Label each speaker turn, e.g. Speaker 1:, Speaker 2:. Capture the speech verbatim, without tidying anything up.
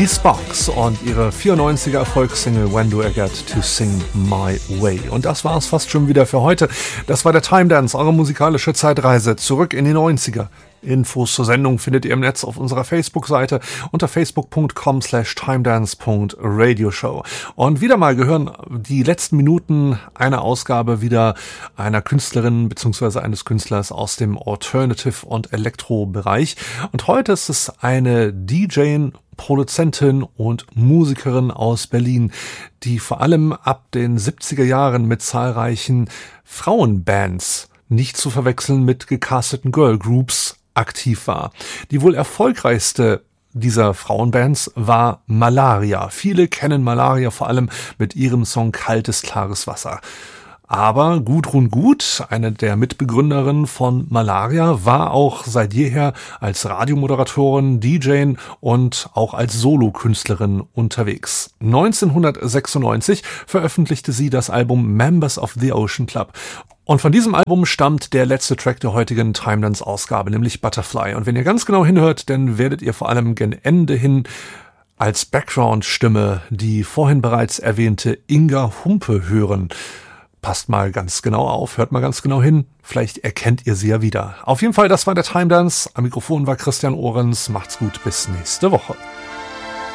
Speaker 1: Die Sparks und ihre vierundneunziger Erfolgssingle When Do I Get to Sing My Way. Und das war es fast schon wieder für heute. Das war der Time Dance, eure musikalische Zeitreise zurück in die neunziger. Infos zur Sendung findet ihr im Netz auf unserer Facebook-Seite unter facebook.com slash timedance.radioshow. Und wieder mal gehören die letzten Minuten einer Ausgabe wieder einer Künstlerin bzw. eines Künstlers aus dem Alternative- und Elektro-Bereich. Und heute ist es eine D J, Produzentin und Musikerin aus Berlin, die vor allem ab den siebziger Jahren mit zahlreichen Frauenbands, nicht zu verwechseln mit gecasteten Girlgroups, aktiv war. Die wohl erfolgreichste dieser Frauenbands war Malaria. Viele kennen Malaria vor allem mit ihrem Song Kaltes, klares Wasser. Aber Gudrun Gut, eine der Mitbegründerinnen von Malaria, war auch seit jeher als Radiomoderatorin, D J und auch als Solokünstlerin unterwegs. neunzehnhundertsechsundneunzig veröffentlichte sie das Album Members of the Ocean Club. Und von diesem Album stammt der letzte Track der heutigen Time Dance Ausgabe, nämlich Butterfly. Und wenn ihr ganz genau hinhört, dann werdet ihr vor allem gen Ende hin als Background-Stimme die vorhin bereits erwähnte Inga Humpe hören. Passt mal ganz genau auf, hört mal ganz genau hin, vielleicht erkennt ihr sie ja wieder. Auf jeden Fall, das war der Time Dance. Am Mikrofon war Christian Ohrens. Macht's gut, bis nächste Woche.